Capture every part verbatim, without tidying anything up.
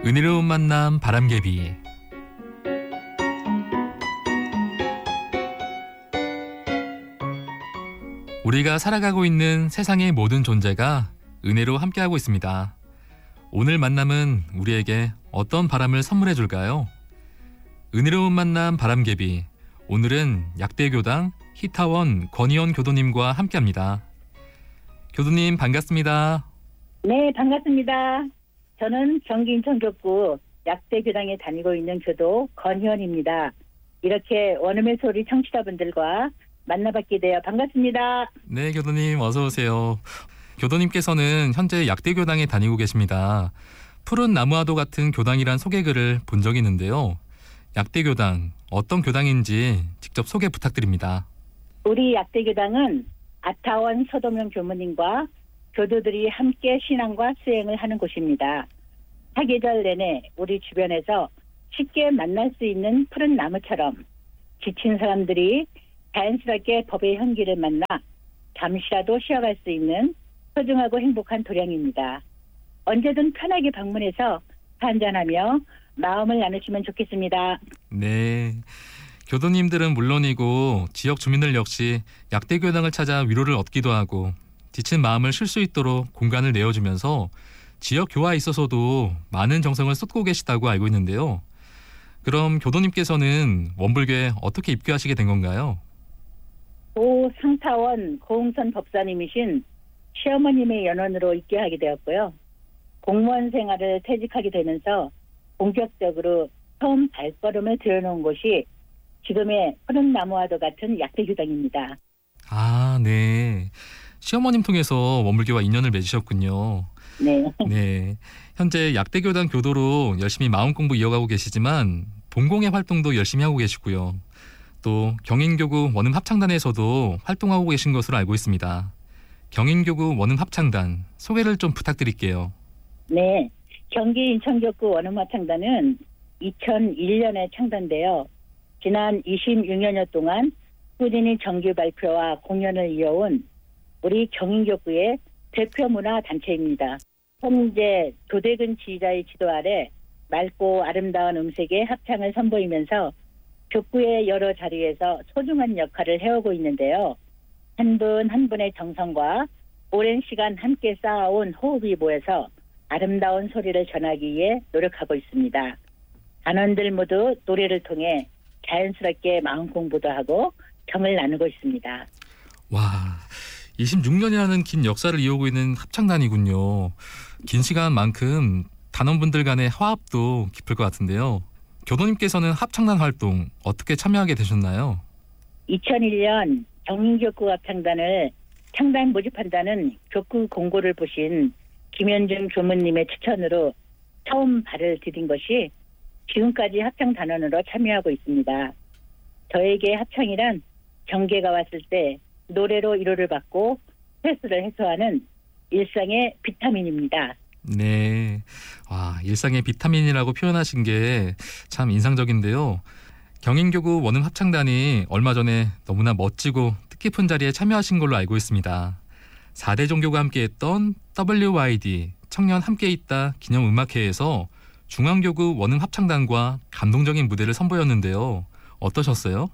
은혜로운 만남 바람개비. 우리가 살아가고 있는 세상의 모든 존재가 은혜로 함께하고 있습니다. 오늘 만남은 우리에게 어떤 바람을 선물해 줄까요? 은혜로운 만남 바람개비. 오늘은 약대교당 희타원 권희원 교도님과 함께합니다. 교도님 반갑습니다. 네, 반갑습니다. 저는 경기 인천교구 약대교당에 다니고 있는 교도 권희원입니다. 이렇게 원음의 소리 청취자분들과 만나뵙게 되어 반갑습니다. 네, 교도님 어서 오세요. 교도님께서는 현재 약대교당에 다니고 계십니다. 푸른 나무와도 같은 교당이란 소개글을 본 적이 있는데요. 약대교당 어떤 교당인지 직접 소개 부탁드립니다. 우리 약대교당은 아타원 서도명 교무님과 교도들이 함께 신앙과 수행을 하는 곳입니다. 사계절 내내 우리 주변에서 쉽게 만날 수 있는 푸른 나무처럼 지친 사람들이 자연스럽게 법의 향기를 만나 잠시라도 쉬어갈 수 있는 소중하고 행복한 도량입니다. 언제든 편하게 방문해서 한잔하며 마음을 나누시면 좋겠습니다. 네, 교도님들은 물론이고 지역 주민들 역시 약대교당을 찾아 위로를 얻기도 하고 지친 마음을 쉴 수 있도록 공간을 내어주면서 지역 교화에 있어서도 많은 정성을 쏟고 계시다고 알고 있는데요. 그럼 교도님께서는 원불교에 어떻게 입교하시게 된 건가요? 고 상타원 고흥선 법사님이신 시어머님의 연원으로 입교하게 되었고요. 공무원 생활을 퇴직하게 되면서 본격적으로 처음 발걸음을 들여놓은 곳이 지금의 푸른 나무와도 같은 약대교당입니다. 아, 네. 시어머님 통해서 원불교와 인연을 맺으셨군요. 네. 네. 현재 약대교당 교도로 열심히 마음 공부 이어가고 계시지만 본공의 활동도 열심히 하고 계시고요. 또 경인교구 원음합창단에서도 활동하고 계신 것으로 알고 있습니다. 경인교구 원음합창단 소개를 좀 부탁드릴게요. 네. 경기 인천교구 원음합창단은 이천일 년에 창단되어 지난 이십육 년 동안 꾸준히 정규 발표와 공연을 이어온 우리 경인교구의 대표 문화 단체입니다. 현재 도대근 지휘자의 지도 아래 맑고 아름다운 음색의 합창을 선보이면서 교구의 여러 자리에서 소중한 역할을 해오고 있는데요. 한 분 한 분의 정성과 오랜 시간 함께 쌓아온 호흡이 모여서 아름다운 소리를 전하기 위해 노력하고 있습니다. 단원들 모두 노래를 통해 자연스럽게 마음 공부도 하고 정을 나누고 있습니다. 와, 이십육 년이라는 긴 역사를 이어오고 있는 합창단이군요. 긴 시간만큼 단원분들 간의 화합도 깊을 것 같은데요. 교도님께서는 합창단 활동 어떻게 참여하게 되셨나요? 이천일 년 경인교구 합창단을 창단 모집한다는 교구 공고를 보신 김현중 교무님의 추천으로 처음 발을 디딘 것이 지금까지 합창단원으로 참여하고 있습니다. 저에게 합창이란 경계가 왔을 때 노래로 위로를 받고 스트레스를 해소하는 일상의 비타민입니다. 네, 와, 일상의 비타민이라고 표현하신 게 참 인상적인데요. 경인교구 원음합창단이 얼마 전에 너무나 멋지고 뜻깊은 자리에 참여하신 걸로 알고 있습니다. 사 대 종교가 함께했던 더블유 와이 디 청년 함께있다 기념음악회에서 중앙교구 원음합창단과 감동적인 무대를 선보였는데요. 어떠셨어요?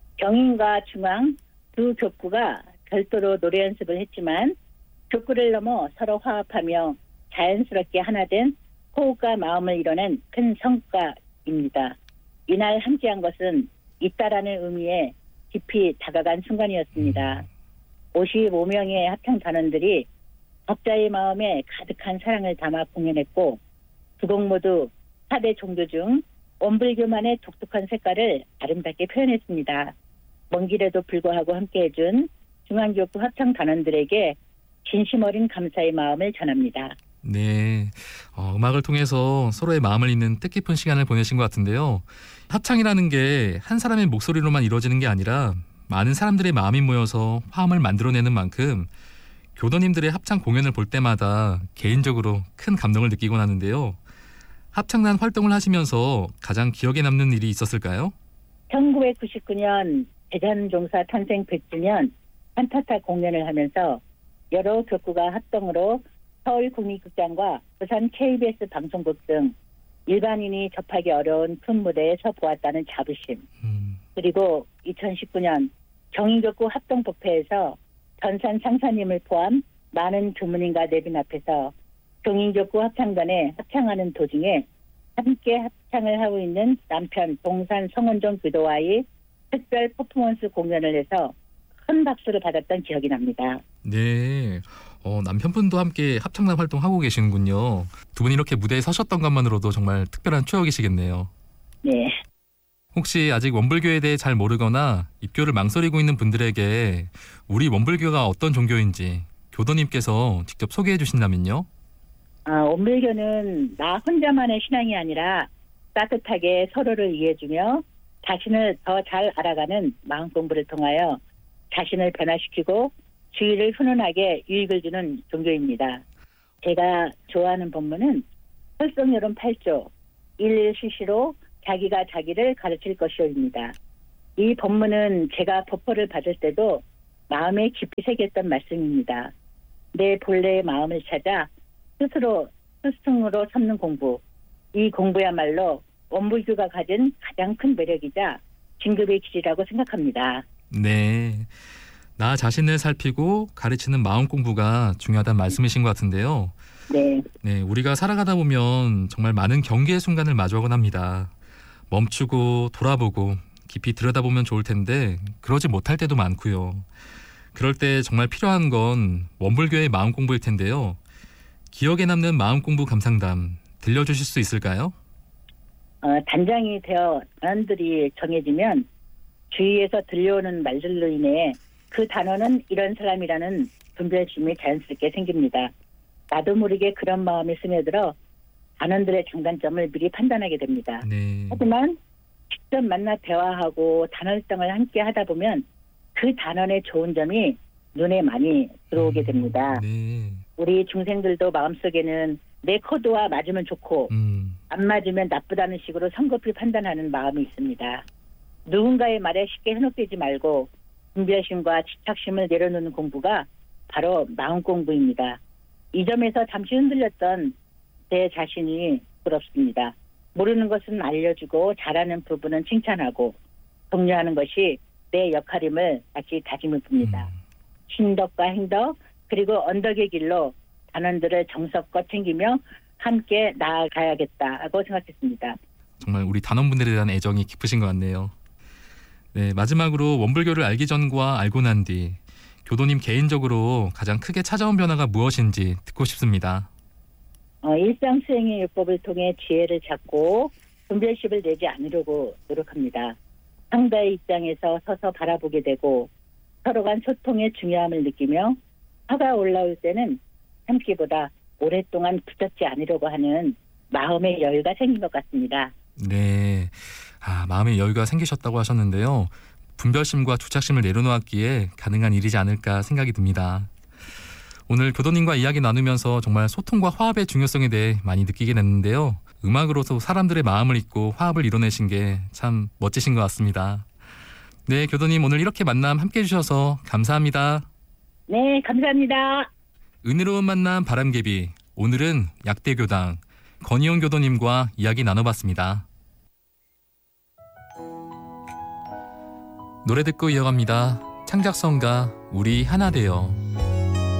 경인과 중앙 두 교구가 별도로 노래 연습을 했지만 교구를 넘어 서로 화합하며 자연스럽게 하나 된 호흡과 마음을 이뤄낸 큰 성과입니다. 이날 함께한 것은 있다라는 의미에 깊이 다가간 순간이었습니다. 오십오 명의 합창단원들이 각자의 마음에 가득한 사랑을 담아 공연했고 두 곡 모두 사 대 종교 중 원불교만의 독특한 색깔을 아름답게 표현했습니다. 먼 길에도 불구하고 함께해준 중앙교구 합창단원들에게 진심 어린 감사의 마음을 전합니다. 네, 어, 음악을 통해서 서로의 마음을 잇는 뜻깊은 시간을 보내신 것 같은데요. 합창이라는 게 한 사람의 목소리로만 이루어지는 게 아니라 많은 사람들의 마음이 모여서 화음을 만들어내는 만큼 교도님들의 합창 공연을 볼 때마다 개인적으로 큰 감동을 느끼곤 하는데요. 합창단 활동을 하시면서 가장 기억에 남는 일이 있었을까요? 천구백구십구 년 대전종사 탄생 백 주년 한타타 공연을 하면서 여러 교구가 합동으로 서울국립극장과 부산 케이비에스 방송국 등 일반인이 접하기 어려운 큰 무대에서 보았다는 자부심, 음. 그리고 이천십구 년 경인교구 합동법회에서 전산 상사님을 포함 많은 교무님과 내빈 앞에서 경인교구 합창단에 합창하는 도중에 함께 합창을 하고 있는 남편 동산 성원종 교도와의 특별 퍼포먼스 공연을 해서 큰 박수를 받았던 기억이 납니다. 네, 어, 남편분도 함께 합창단 활동하고 계시는군요. 두 분이 이렇게 무대에 서셨던 것만으로도 정말 특별한 추억이시겠네요. 네. 혹시 아직 원불교에 대해 잘 모르거나 입교를 망설이고 있는 분들에게 우리 원불교가 어떤 종교인지 교도님께서 직접 소개해 주신다면요? 아, 원불교는 나 혼자만의 신앙이 아니라 따뜻하게 서로를 이해해주며 자신을 더 잘 알아가는 마음 공부를 통하여 자신을 변화시키고 주의를 훈훈하게 유익을 주는 종교입니다. 제가 좋아하는 본문은 설성요론 팔 조 일일시시로 자기가 자기를 가르칠 것이오입니다. 이 본문은 제가 법포를 받을 때도 마음에 깊이 새겼던 말씀입니다. 내 본래의 마음을 찾아 스스로 스승으로 삼는 공부, 이 공부야말로 원불교가 가진 가장 큰 매력이자 진급의 길이라고 생각합니다. 네, 나 자신을 살피고 가르치는 마음 공부가 중요하다는 말씀이신 것 같은데요. 네. 네, 우리가 살아가다 보면 정말 많은 경계의 순간을 마주하곤 합니다. 멈추고 돌아보고 깊이 들여다보면 좋을 텐데 그러지 못할 때도 많고요. 그럴 때 정말 필요한 건 원불교의 마음 공부일 텐데요. 기억에 남는 마음 공부 감상담 들려주실 수 있을까요? 어, 단장이 되어 단원들이 정해지면 주위에서 들려오는 말들로 인해 그 단원은 이런 사람이라는 분별심이 자연스럽게 생깁니다. 나도 모르게 그런 마음이 스며들어 단원들의 장단점을 미리 판단하게 됩니다. 네. 하지만 직접 만나 대화하고 단원활동을 함께 하다 보면 그 단원의 좋은 점이 눈에 많이 들어오게 됩니다. 네. 우리 중생들도 마음속에는 내 코드와 맞으면 좋고 음. 안 맞으면 나쁘다는 식으로 성급히 판단하는 마음이 있습니다. 누군가의 말에 쉽게 현혹되지 말고 분별심과 집착심을 내려놓는 공부가 바로 마음 공부입니다. 이 점에서 잠시 흔들렸던 제 자신이 부럽습니다. 모르는 것은 알려주고 잘하는 부분은 칭찬하고 독려하는 것이 내 역할임을 다시 다짐해 봅니다. 음. 신덕과 행덕 그리고 언덕의 길로 단원들을 정성껏 챙기며 함께 나아가야겠다고 생각했습니다. 정말 우리 단원분들에 대한 애정이 깊으신 것 같네요. 네, 마지막으로 원불교를 알기 전과 알고 난 뒤 교도님 개인적으로 가장 크게 찾아온 변화가 무엇인지 듣고 싶습니다. 어, 일상 수행의 율법을 통해 지혜를 찾고 분별심을 내지 않으려고 노력합니다. 상대의 입장에서 서서 바라보게 되고 서로 간 소통의 중요함을 느끼며 화가 올라올 때는 참기보다 오랫동안 붙잡지 않으려고 하는 마음의 여유가 생긴 것 같습니다. 네, 아, 마음의 여유가 생기셨다고 하셨는데요. 분별심과 주착심을 내려놓았기에 가능한 일이지 않을까 생각이 듭니다. 오늘 교도님과 이야기 나누면서 정말 소통과 화합의 중요성에 대해 많이 느끼게 됐는데요. 음악으로서 사람들의 마음을 읽고 화합을 이뤄내신 게 참 멋지신 것 같습니다. 네, 교도님 오늘 이렇게 만남 함께해 주셔서 감사합니다. 네, 감사합니다. 은혜로운 만남 바람개비, 오늘은 약대교당 건희용 교도님과 이야기 나눠봤습니다. 노래 듣고 이어갑니다. 창작성가 우리 하나 되어.